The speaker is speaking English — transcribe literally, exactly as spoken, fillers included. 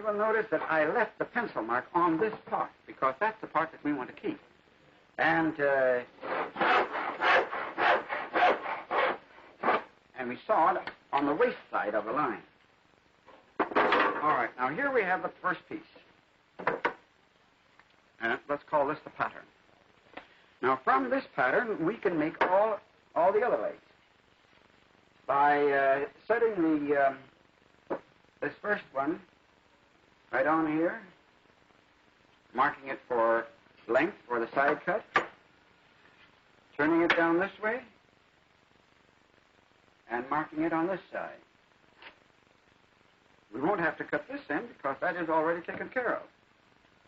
will notice that I left the pencil mark on this part because that's the part that we want to keep. And, uh, and we saw it on the waist side of the line. All right, now here we have the first piece. And let's call this the pattern. Now, from this pattern, we can make all, all the other legs by uh, setting the, um, this first one right on here, marking it for length for the side cut, turning it down this way, and marking it on this side. We won't have to cut this end because that is already taken care of.